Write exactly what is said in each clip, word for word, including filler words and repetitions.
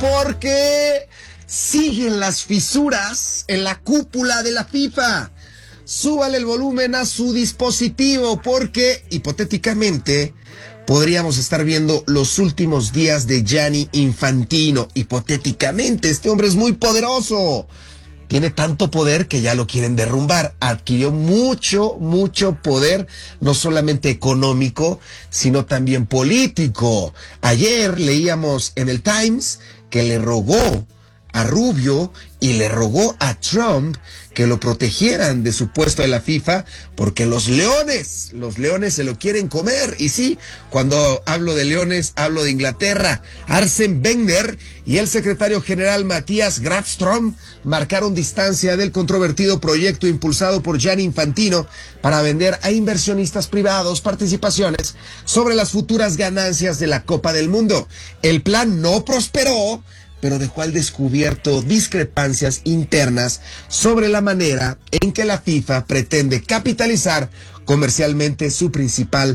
porque siguen las fisuras en la cúpula de la FIFA. Súbale el volumen a su dispositivo porque, hipotéticamente, podríamos estar viendo los últimos días de Gianni Infantino. Hipotéticamente, este hombre es muy poderoso. Tiene tanto poder que ya lo quieren derrumbar. Adquirió mucho, mucho poder, no solamente económico, sino también político. Ayer leíamos en el Times que le rogó a Rubio y le rogó a Trump que lo protegieran de su puesto de la FIFA, porque los leones, los leones se lo quieren comer. Y sí, cuando hablo de leones, hablo de Inglaterra. Arsene Wenger y el secretario general Matías Grafström marcaron distancia del controvertido proyecto impulsado por Gianni Infantino para vender a inversionistas privados participaciones sobre las futuras ganancias de la Copa del Mundo. El plan no prosperó, pero dejó al descubierto discrepancias internas sobre la manera en que la FIFA pretende capitalizar comercialmente su principal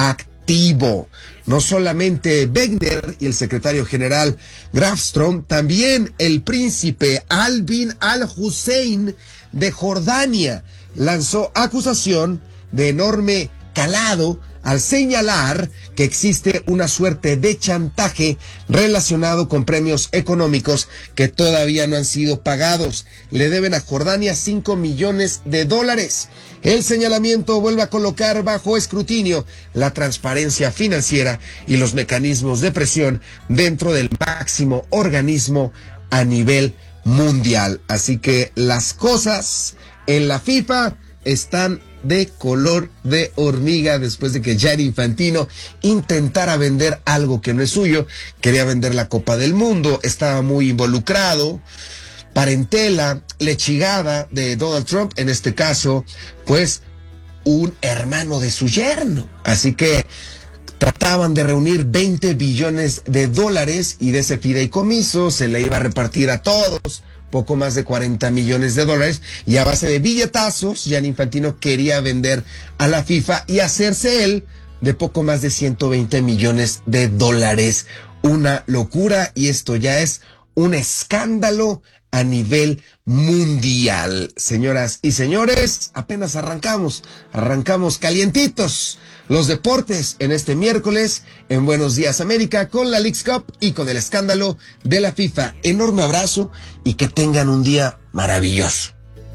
activo. No solamente Wenger y el secretario general Grafström, también el príncipe Al bin Al Hussein de Jordania lanzó acusación de enorme calado al señalar que existe una suerte de chantaje relacionado con premios económicos que todavía no han sido pagados. Le deben a Jordania cinco millones de dólares. El señalamiento vuelve a colocar bajo escrutinio la transparencia financiera y los mecanismos de presión dentro del máximo organismo a nivel mundial. Así que las cosas en la FIFA están de color de hormiga después de que Gianni Infantino intentara vender algo que no es suyo. Quería vender la Copa del Mundo, estaba muy involucrado. Parentela, lechigada de Donald Trump, en este caso, pues un hermano de su yerno. Así que trataban de reunir veinte billones de dólares y de ese fideicomiso se le iba a repartir a todos poco más de cuarenta millones de dólares, y a base de billetazos, Gianni Infantino quería vender a la FIFA y hacerse él de poco más de ciento veinte millones de dólares. Una locura, y esto ya es un escándalo a nivel mundial. Señoras y señores, apenas arrancamos, arrancamos calientitos los deportes en este miércoles en Buenos Días América con la Leagues Cup y con el escándalo de la FIFA. Enorme abrazo y que tengan un día maravilloso.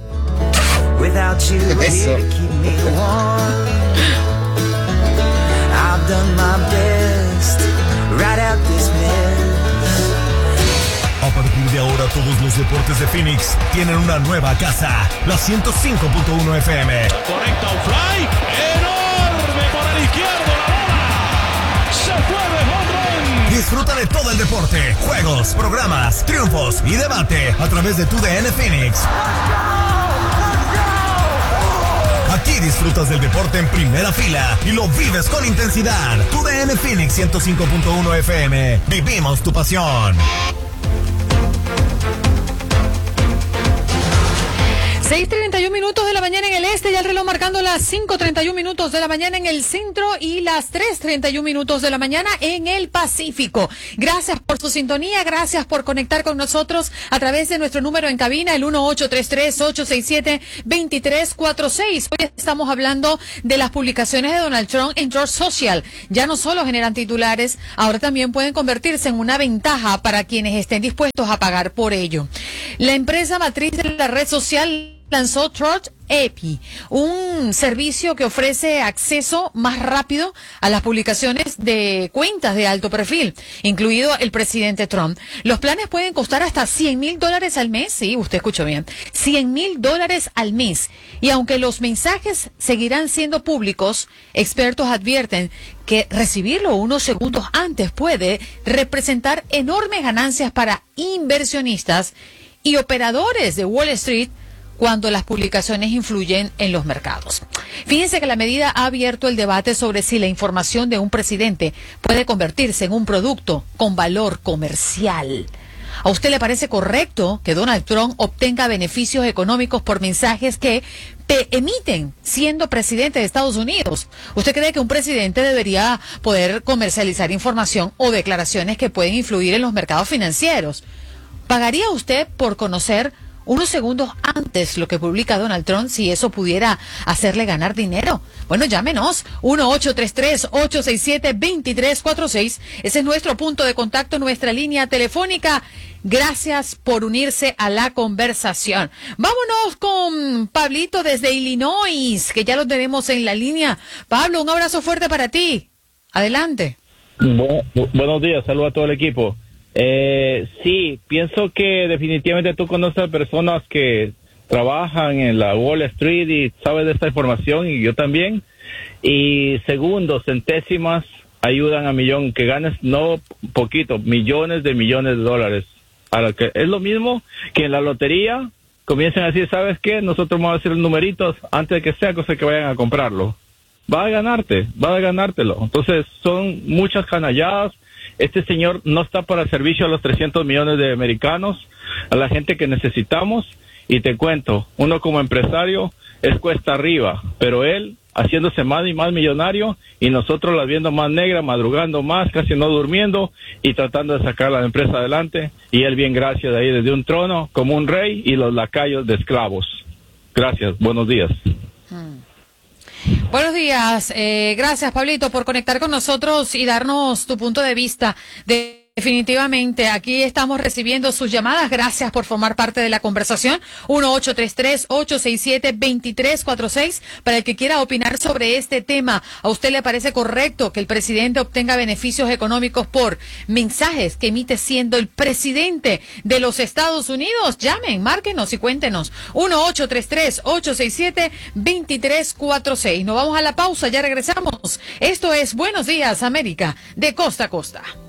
Eso. A partir de ahora todos los deportes de Phoenix tienen una nueva casa, la ciento cinco punto uno F M. Conecta un fly enorme por el izquierdo, la bola se fue de home run. Disfruta de todo el deporte, juegos, programas, triunfos y debate a través de tu D N Phoenix. Aquí disfrutas del deporte en primera fila y lo vives con intensidad. Tu D N Phoenix ciento cinco punto uno F M. Vivimos tu pasión. seis treinta y un minutos de la mañana en el este, ya el reloj marcando las cinco treinta y un minutos de la mañana en el centro y las tres treinta y un minutos de la mañana en el Pacífico. Gracias por su sintonía, gracias por conectar con nosotros a través de nuestro número en cabina, el uno ocho tres tres, ocho seis siete, dos tres cuatro seis. Hoy estamos hablando de las publicaciones de Donald Trump en Truth Social. Ya no solo generan titulares, ahora también pueden convertirse en una ventaja para quienes estén dispuestos a pagar por ello. La empresa matriz de la red social lanzó Truth A P I, un servicio que ofrece acceso más rápido a las publicaciones de cuentas de alto perfil, incluido el presidente Trump. Los planes pueden costar hasta cien mil dólares al mes, sí, usted escuchó bien, cien mil dólares al mes. Y aunque los mensajes seguirán siendo públicos, expertos advierten que recibirlo unos segundos antes puede representar enormes ganancias para inversionistas y operadores de Wall Street cuando las publicaciones influyen en los mercados. Fíjense que la medida ha abierto el debate sobre si la información de un presidente puede convertirse en un producto con valor comercial. ¿A usted le parece correcto que Donald Trump obtenga beneficios económicos por mensajes que te emiten siendo presidente de Estados Unidos. ¿Usted cree que un presidente debería poder comercializar información o declaraciones que pueden influir en los mercados financieros? ¿Pagaría usted por conocer unos segundos antes lo que publica Donald Trump si eso pudiera hacerle ganar dinero? Bueno, llámenos, uno ocho tres tres, ocho seis siete, dos tres cuatro seis. Ese es nuestro punto de contacto, nuestra línea telefónica. Gracias por unirse a la conversación. Vámonos con Pablito desde Illinois, que ya lo tenemos en la línea. Pablo, un abrazo fuerte para ti. Adelante. Bu- bu- buenos días, saludos a todo el equipo. Eh, sí, pienso que definitivamente tú conoces a personas que trabajan en la Wall Street y sabes de esta información, y yo también. Y segundos, centésimas ayudan a millón, que ganes no poquito, millones de millones de dólares. A lo que es lo mismo que en la lotería comiencen a decir, ¿sabes qué? Nosotros vamos a hacer numeritos antes de que sea cosa que vayan a comprarlo. Va a ganarte, va a ganártelo. Entonces son muchas canalladas. Este señor no está para el servicio a los trescientos millones de americanos, a la gente que necesitamos. Y te cuento, uno como empresario es cuesta arriba, pero él haciéndose más y más millonario y nosotros la viendo más negra, madrugando más, casi no durmiendo y tratando de sacar la empresa adelante. Y él bien gracias de ahí desde un trono como un rey y los lacayos de esclavos. Gracias, buenos días. Hmm. Buenos días, eh, gracias Pablito por conectar con nosotros y darnos tu punto de vista. De Definitivamente, aquí estamos recibiendo sus llamadas. Gracias por formar parte de la conversación. uno ocho tres tres, ocho seis siete, dos tres cuatro seis para el que quiera opinar sobre este tema. ¿A usted le parece correcto que el presidente obtenga beneficios económicos por mensajes que emite siendo el presidente de los Estados Unidos? Llamen, márquenos y cuéntenos. uno ocho tres tres, ocho seis siete, dos tres cuatro seis. Nos vamos a la pausa, ya regresamos. Esto es Buenos Días América, de costa a costa.